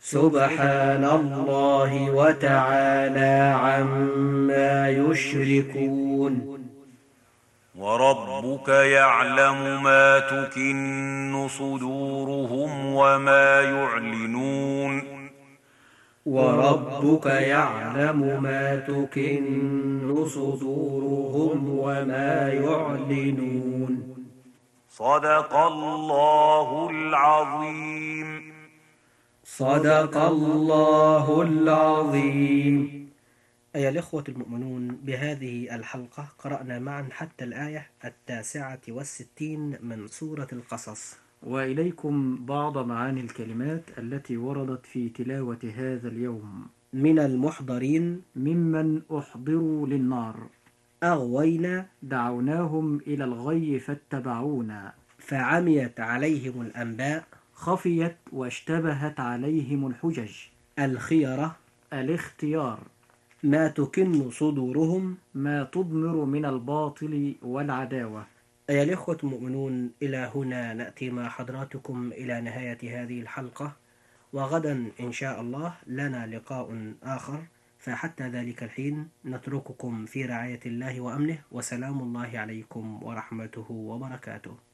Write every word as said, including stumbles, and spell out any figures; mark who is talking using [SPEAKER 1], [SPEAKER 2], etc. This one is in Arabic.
[SPEAKER 1] سبحان الله وتعالى عما يشركون.
[SPEAKER 2] وربك يعلم ما تكن صدورهم وما يعلنون
[SPEAKER 1] وربك يعلم ما تكن صدورهم وما يعلنون.
[SPEAKER 2] صدق الله العظيم.
[SPEAKER 1] صدق الله العظيم. أيها الإخوة المؤمنون، بهذه الحلقة قرأنا معا حتى الآية التاسعة والستين من سورة القصص،
[SPEAKER 3] وإليكم بعض معاني الكلمات التي وردت في تلاوة هذا اليوم.
[SPEAKER 1] من المحضرين
[SPEAKER 3] ممن أحضروا للنار،
[SPEAKER 1] أغوينا
[SPEAKER 3] دعوناهم إلى الغي فاتبعونا،
[SPEAKER 1] فعميت عليهم الأنباء
[SPEAKER 3] خفيت واشتبهت عليهم الحجج،
[SPEAKER 1] الخيرة
[SPEAKER 3] الاختيار،
[SPEAKER 1] ما تكن صدورهم
[SPEAKER 3] ما تضمر من الباطل والعداوة.
[SPEAKER 1] أيها الإخوة المؤمنون، إلى هنا نأتي مع حضراتكم إلى نهاية هذه الحلقة، وغدا إن شاء الله لنا لقاء آخر، فحتى ذلك الحين نترككم في رعاية الله وأمنه، وسلام الله عليكم ورحمته وبركاته.